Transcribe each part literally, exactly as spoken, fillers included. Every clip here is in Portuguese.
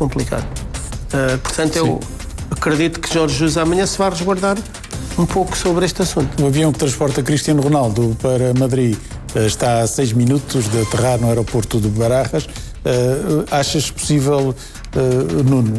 complicado. Uh, portanto, Sim. eu acredito que Jorge Jesus amanhã se vai resguardar um pouco sobre este assunto. O avião que transporta Cristiano Ronaldo para Madrid uh, está a seis minutos de aterrar no aeroporto de Barajas. Uh, achas possível, uh, Nuno,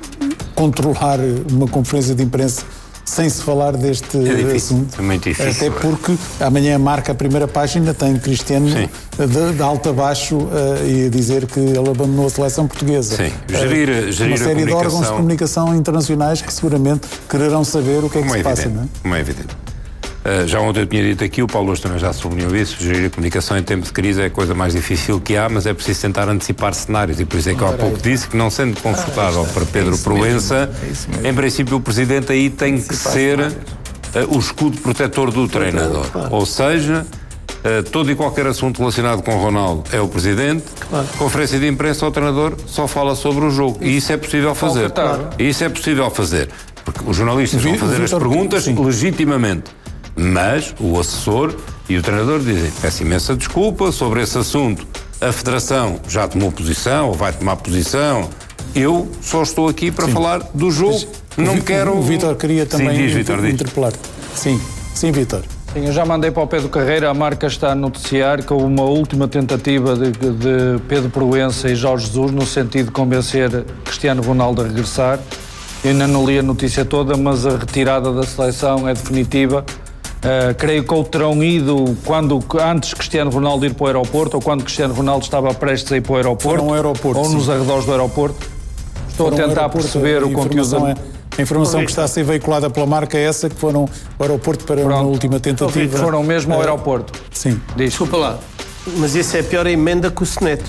controlar uma conferência de imprensa sem se falar deste é difícil, assunto? É muito difícil. Até porque amanhã marca a primeira página, tem Cristiano de, de alto a baixo uh, e a dizer que ele abandonou a seleção portuguesa. Sim, gerir, uh, gerir uma série de órgãos de comunicação internacionais que seguramente quererão saber o que é que como se é passa, evidente, não é? Como é evidente. Uh, já ontem eu tinha dito aqui, o Paulo hoje também já sublinhou isso, gerir a comunicação em tempos de crise é a coisa mais difícil que há, mas é preciso tentar antecipar cenários, e por isso é que eu há pouco disse que, não sendo confortável para Pedro Proença, em princípio o Presidente aí tem que ser uh, o escudo protetor do treinador. Ou seja, uh, todo e qualquer assunto relacionado com Ronaldo é o Presidente, claro. Conferência de imprensa ao treinador só fala sobre o jogo, e isso é possível fazer. E isso é possível fazer, porque os jornalistas vão fazer as perguntas legitimamente. Mas o assessor e o treinador dizem: peço imensa desculpa sobre esse assunto, a Federação já tomou posição ou vai tomar posição, eu só estou aqui para sim. falar do jogo, mas não o, quero... O Vítor queria também sim, diz, Vítor, interpelar-te. Sim, sim, Vítor. Sim, eu já mandei para o Pedro Carreira, a marca está a noticiar que houve uma última tentativa de, de Pedro Proença e Jorge Jesus no sentido de convencer Cristiano Ronaldo a regressar. Eu ainda não li a notícia toda, mas a retirada da seleção é definitiva. Uh, creio que ou terão ido quando, antes Cristiano Ronaldo ir para o aeroporto, ou quando Cristiano Ronaldo estava prestes a ir para o aeroporto, um aeroporto ou sim. nos arredores do aeroporto. Estou foram a tentar perceber o conteúdo. É, a informação que está a ser veiculada pela marca é essa, que foram ao aeroporto para Pronto. uma última tentativa. Foram mesmo ao aeroporto. Sim. Diz. Desculpa lá, mas isso é pior a emenda que o Seneto.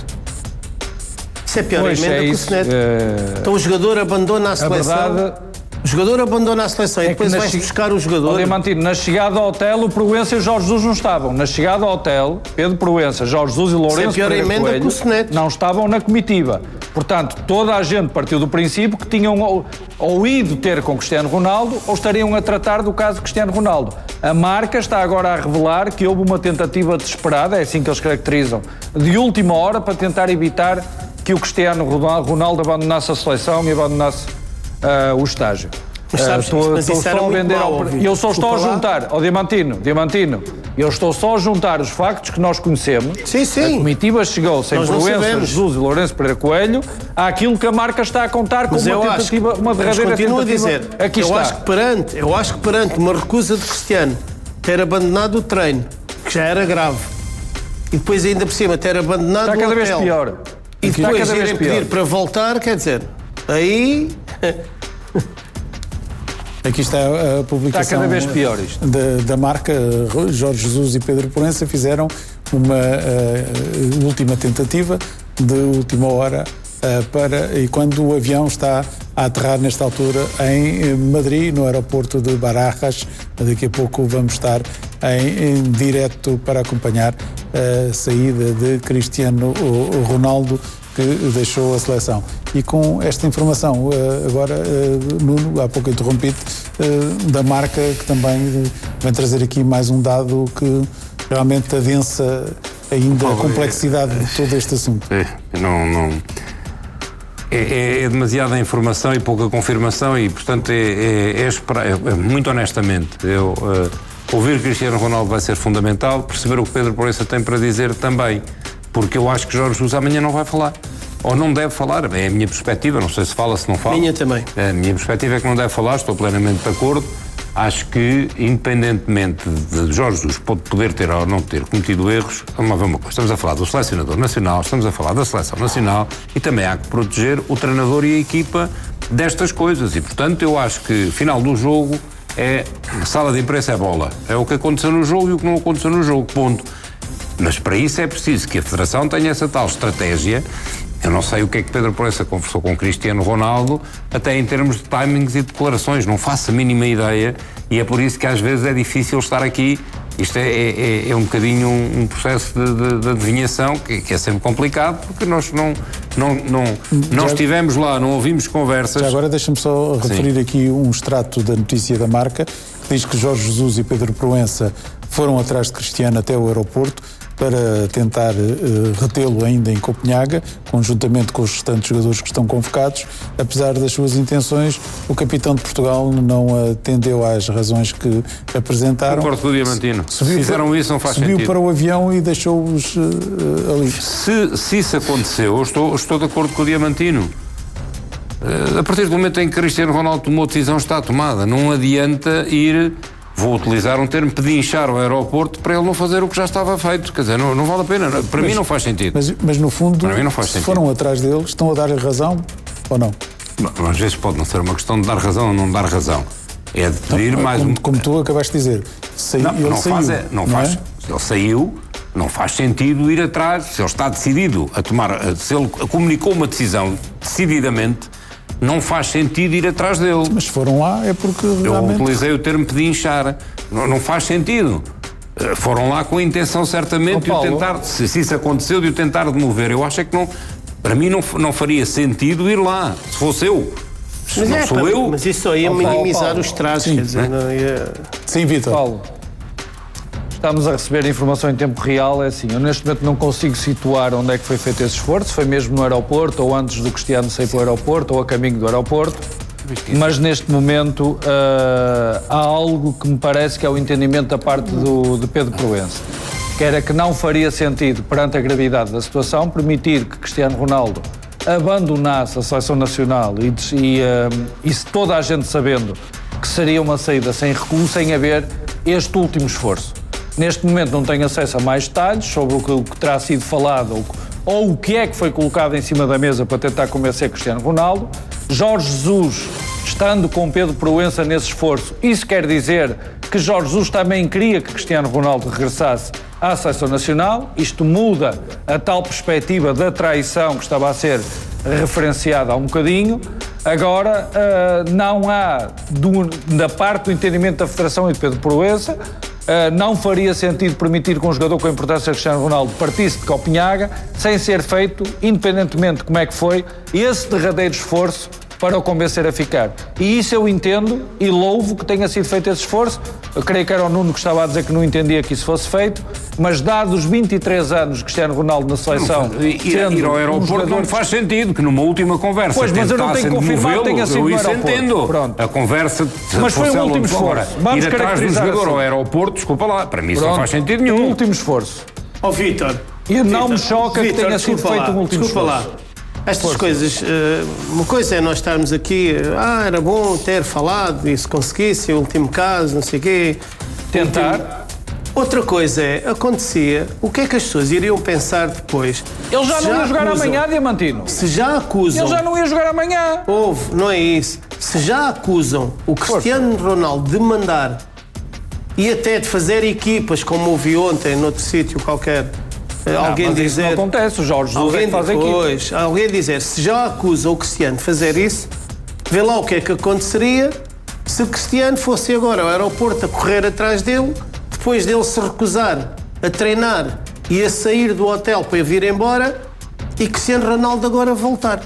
Isso é pior pois a emenda é que o Seneto. É... Então o jogador abandona a seleção. A verdade... O jogador abandona a seleção é e depois vai-se che... buscar o jogador. Diamantino, na chegada ao hotel, o Proença e o Jorge Jesus não estavam. Na chegada ao hotel, Pedro Proença, Jorge Jesus e Lourenço Pereira Coelho não estavam na comitiva. Portanto, toda a gente partiu do princípio que tinham ou, ou ido ter com Cristiano Ronaldo ou estariam a tratar do caso de Cristiano Ronaldo. A marca está agora a revelar que houve uma tentativa desesperada, é assim que eles caracterizam, de última hora para tentar evitar que o Cristiano Ronaldo abandonasse a seleção e abandonasse Uh, o estágio. Mas sabes, uh, estou, mas estou só a vender ao... Eu só estou a juntar, ao oh, Diamantino, Diamantino, eu estou só a juntar os factos que nós conhecemos. Sim, sim. A comitiva chegou sem Proença, Jesus e Lourenço Pereira Coelho, àquilo que a marca está a contar com mas uma tentativa, acho, uma derradeira tentativa. A dizer, aqui eu está. Acho que perante, eu acho que perante uma recusa de Cristiano ter abandonado o treino, que já era grave, e depois ainda por cima ter abandonado está cada o vez hotel, pior. E depois irem pedir para voltar, quer dizer, aí... Aqui está a publicação está cada vez pior isto. Da, da marca. Jorge Jesus e Pedro Proença fizeram uma uh, última tentativa de última hora uh, para, e quando o avião está a aterrar nesta altura em Madrid, no aeroporto de Barajas. Daqui a pouco vamos estar em, em direto para acompanhar a saída de Cristiano Ronaldo, que deixou a seleção. E com esta informação, agora, Nuno, há pouco interrompido, da marca, que também vem trazer aqui mais um dado que realmente adensa ainda a complexidade de todo este assunto. É, não, não... É, é demasiada informação e pouca confirmação e, portanto, é, é, é, esperar, é, é muito honestamente, eu, uh, ouvir Cristiano Ronaldo vai ser fundamental, perceber o que Pedro Proença tem para dizer também, porque eu acho que Jorge Jesus amanhã não vai falar. Ou não deve falar, é a minha perspectiva, não sei se fala, se não fala. Minha também. A minha perspectiva é que não deve falar, estou plenamente de acordo. Acho que, independentemente de Jorge Jesus poder ter ou não ter cometido erros, vamos lá ver uma coisa, estamos a falar do selecionador nacional, estamos a falar da seleção nacional e também há que proteger o treinador e a equipa destas coisas. E, portanto, eu acho que, final do jogo, é a sala de imprensa é bola. É o que aconteceu no jogo e o que não aconteceu no jogo, ponto. Mas para isso é preciso que a Federação tenha essa tal estratégia. Eu não sei o que é que Pedro Proença conversou com Cristiano Ronaldo, até em termos de timings e declarações, não faço a mínima ideia, e é por isso que às vezes é difícil estar aqui. Isto é, é, é um bocadinho um, um processo de, de, de adivinhação que, que é sempre complicado, porque nós não, não, não, não já, estivemos lá, não ouvimos conversas. Já agora deixa-me só referir Sim. aqui um extrato da notícia da marca, que diz que Jorge Jesus e Pedro Proença foram atrás de Cristiano até o aeroporto. para tentar uh, retê-lo ainda em Copenhaga, conjuntamente com os restantes jogadores que estão convocados. Apesar das suas intenções, o capitão de Portugal não atendeu às razões que apresentaram. Concordo com o Diamantino. Subiu se fizeram para, isso, não faz subiu sentido. Subiu para o avião e deixou-os uh, ali. Se, se isso aconteceu, eu estou, estou de acordo com o Diamantino. Uh, a partir do momento em que Cristiano Ronaldo tomou a decisão, está tomada. Não adianta ir... Vou utilizar um termo, pedinchar o aeroporto para ele não fazer o que já estava feito. Quer dizer, não, não vale a pena. Para mas, mim não faz sentido. Mas, mas no fundo, para mim não faz se sentido. Foram atrás dele, estão a dar-lhe razão ou não? Às vezes pode não ser uma questão de dar razão ou não dar razão. É de pedir não, mais como, um... Como tu acabaste de dizer. Sai, não, ele não saiu, faz, é, não não faz. É? Se ele saiu, não faz sentido ir atrás. Se ele está decidido a tomar... Se ele comunicou uma decisão decididamente... Não faz sentido ir atrás dele. Mas se foram lá é porque realmente... Eu utilizei o termo pedinchar. Não, não faz sentido. Foram lá com a intenção, certamente, de o tentar... Se, se isso aconteceu, de o tentar demover. Eu acho é que não... Para mim não, não faria sentido ir lá. Se fosse eu. Se mas não é, sou para, eu... Mas isso só ia minimizar Paulo, os traços. Sim, quer dizer, né? não ia... Sim, Vítor. Paulo, estamos a receber informação em tempo real, é assim, eu neste momento não consigo situar onde é que foi feito esse esforço, foi mesmo no aeroporto, ou antes do Cristiano sair para o aeroporto, ou a caminho do aeroporto, mas neste momento uh, há algo que me parece que é o entendimento da parte do, de Pedro Proença, que era que não faria sentido, perante a gravidade da situação, permitir que Cristiano Ronaldo abandonasse a seleção nacional e, e, uh, e se toda a gente sabendo que seria uma saída sem recuo, sem haver este último esforço. Neste momento não tenho acesso a mais detalhes sobre o que, o que terá sido falado ou, ou o que é que foi colocado em cima da mesa para tentar convencer Cristiano Ronaldo. Jorge Jesus, estando com Pedro Proença nesse esforço, isso quer dizer que Jorge Jesus também queria que Cristiano Ronaldo regressasse à seleção nacional. Isto muda a tal perspectiva da traição que estava a ser referenciada há um bocadinho. Agora, uh, não há, do, da parte do entendimento da Federação e de Pedro Proença, Uh, não faria sentido permitir que um jogador com a importância de Cristiano Ronaldo partisse de Copenhaga sem ser feito, independentemente de como é que foi, esse derradeiro esforço para o convencer a ficar. E isso eu entendo e louvo que tenha sido feito esse esforço. Eu creio que era o Nuno que estava a dizer que não entendia que isso fosse feito, mas dados os vinte e três anos de Cristiano Ronaldo na seleção... Não, ir, ir ao aeroporto um jogador... não faz sentido, que numa última conversa... Pois, mas eu não tenho confirmado que tenha sido no aeroporto. Entendo. Pronto. A conversa... Mas foi um último esforço. Vamos ir atrás do jogador assim. Ao aeroporto, desculpa lá, para mim isso não faz sentido nenhum. Um último esforço. Ó, oh, Vítor... E não me choca Vítor, que tenha sido feito lá, um último desculpa esforço. Lá. Estas Força. coisas, uma coisa é nós estarmos aqui, ah, era bom ter falado e se conseguisse, o último caso, não sei o quê. Tentar. Último... Outra coisa é, acontecia, o que é que as pessoas iriam pensar depois? Ele já não já ia jogar acusam, amanhã, Diamantino. Se já acusam... Ele já não ia jogar amanhã. Houve, não é isso. Se já acusam o Cristiano Força. Ronaldo de mandar e até de fazer equipas, como ouvi ontem, noutro sítio qualquer... Não, alguém mas dizer, isso não acontece, o Jorge Jesus alguém, é que faz pois, equipa. Alguém dizer, se já acusa o Cristiano de fazer isso, vê lá o que é que aconteceria se o Cristiano fosse agora ao aeroporto a correr atrás dele, depois dele se recusar a treinar e a sair do hotel para vir embora e Cristiano Ronaldo agora voltar.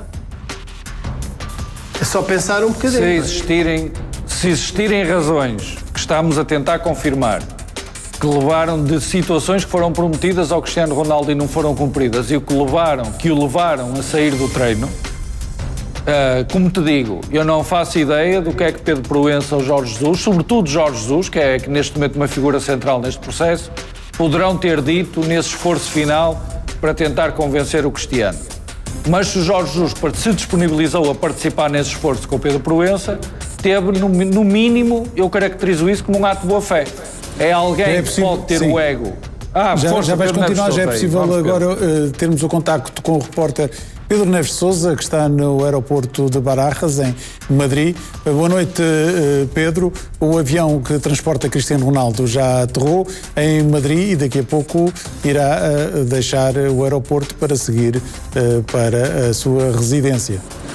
É só pensar um bocadinho. Se existirem, se existirem razões que estamos a tentar confirmar que levaram de situações que foram prometidas ao Cristiano Ronaldo e não foram cumpridas e o que levaram, que o levaram a sair do treino, uh, como te digo, eu não faço ideia do que é que Pedro Proença ou Jorge Jesus, sobretudo Jorge Jesus, que é que neste momento uma figura central neste processo, poderão ter dito nesse esforço final para tentar convencer o Cristiano. Mas se o Jorge Jesus se disponibilizou a participar nesse esforço com o Pedro Proença, teve, no, no mínimo, eu caracterizo isso como um ato de boa-fé. É alguém é possível, que pode ter sim. o ego. Ah, já, força, já vais Pedro continuar, Neves já é possível Vamos, agora uh, termos o contacto com o repórter Pedro Neves Sousa, que está no aeroporto de Barajas, em Madrid. Uh, boa noite, uh, Pedro. O avião que transporta Cristiano Ronaldo já aterrou em Madrid e daqui a pouco irá uh, deixar o aeroporto para seguir uh, para a sua residência.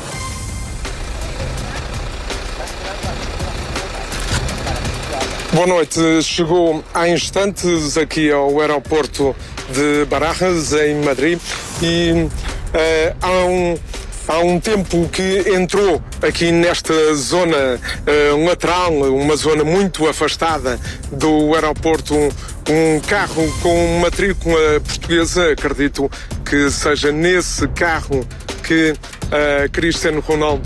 Boa noite. Chegou há instantes aqui ao aeroporto de Barajas, em Madrid, e uh, há, um, há um tempo que entrou aqui nesta zona uh, lateral, uma zona muito afastada do aeroporto um carro com matrícula portuguesa. Acredito que seja nesse carro que uh, Cristiano Ronaldo